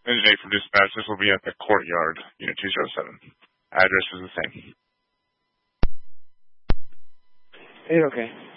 This is Nate from Dispatch. This will be at the Courtyard, Unit 207. Address is the same. Hey, okay.